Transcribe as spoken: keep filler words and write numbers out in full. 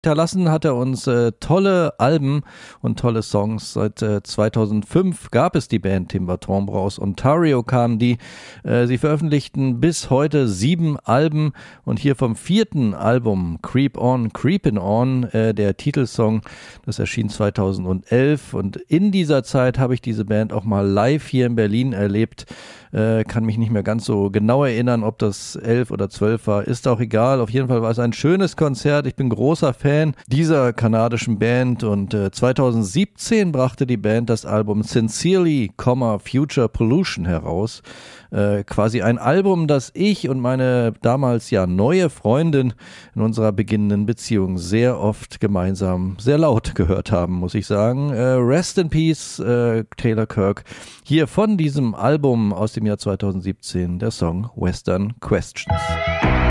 Hinterlassen hat er uns äh, tolle Alben und tolle Songs. Seit äh, zweitausendfünf gab es die Band Timber Timbre. Aus Ontario kamen die. Äh, sie veröffentlichten bis heute sieben Alben und hier vom vierten Album Creep On, Creepin' On, äh, der Titelsong, das erschien zweitausendelf und in dieser Zeit habe ich diese Band auch mal live hier in Berlin erlebt. Äh, kann mich nicht mehr ganz so genau erinnern, ob das elf oder zwölf war, ist auch egal. Auf jeden Fall war es ein schönes Konzert. Ich bin großer Fan dieser kanadischen Band und äh, zweitausendsiebzehn brachte die Band das Album Sincerely, Future Pollution heraus. Äh, quasi ein Album, das ich und meine damals ja neue Freundin in unserer beginnenden Beziehung sehr oft gemeinsam sehr laut gehört haben, muss ich sagen. Äh, Rest in Peace, äh, Taylor Kirk. Hier von diesem Album aus dem Jahr zweitausendsiebzehn der Song Western Questions.